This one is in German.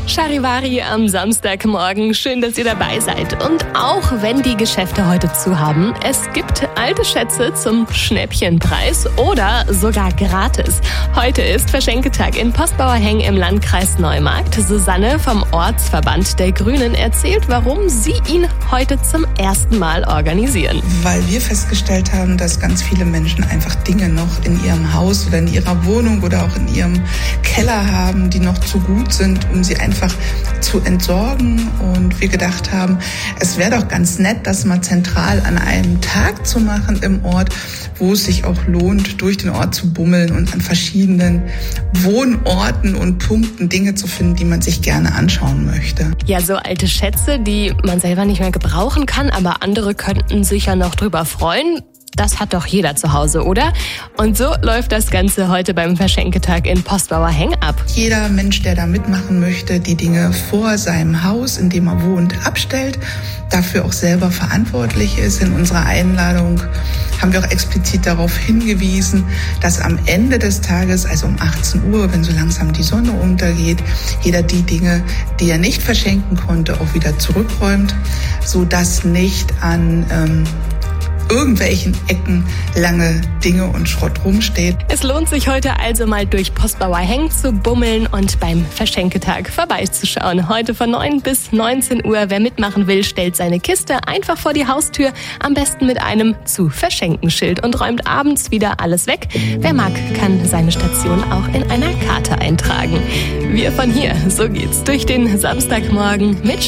Charivari am Samstagmorgen. Schön, dass ihr dabei seid. Und auch wenn die Geschäfte heute zu haben, es gibt alte Schätze zum Schnäppchenpreis oder sogar gratis. Heute ist Verschenketag in Postbauerheng im Landkreis Neumarkt. Susanne vom Ortsverband der Grünen erzählt, warum sie ihn heute zum ersten Mal organisieren. Weil wir festgestellt haben, dass ganz viele Menschen einfach Dinge noch in ihrem Haus oder in ihrer Wohnung oder auch in ihrem Keller haben, die noch zu gut sind, um sie einfach zu entsorgen. Und wir gedacht haben, es wäre doch ganz nett, das mal zentral an einem Tag zu machen im Ort, wo es sich auch lohnt, durch den Ort zu bummeln und an verschiedenen Wohnorten und Punkten Dinge zu finden, die man sich gerne anschauen möchte. Ja, so alte Schätze, die man selber nicht mehr gebrauchen kann, aber andere könnten sich ja noch drüber freuen. Das hat doch jeder zu Hause, oder? Und so läuft das Ganze heute beim Verschenketag in Postbauerheng ab. Jeder Mensch, der da mitmachen möchte, die Dinge vor seinem Haus, in dem er wohnt, abstellt, dafür auch selber verantwortlich ist. In unserer Einladung haben wir auch explizit darauf hingewiesen, dass am Ende des Tages, also um 18 Uhr, wenn so langsam die Sonne untergeht, jeder die Dinge, die er nicht verschenken konnte, auch wieder zurückräumt, sodass nicht an irgendwelchen Ecken lange Dinge und Schrott rumsteht. Es lohnt sich heute also mal durch Postbauerheng zu bummeln und beim Verschenketag vorbeizuschauen. Heute von 9 bis 19 Uhr. Wer mitmachen will, stellt seine Kiste einfach vor die Haustür, am besten mit einem Zu-Verschenken-Schild und räumt abends wieder alles weg. Wer mag, kann seine Station auch in einer Karte eintragen. Wir von hier, so geht's durch den Samstagmorgen mit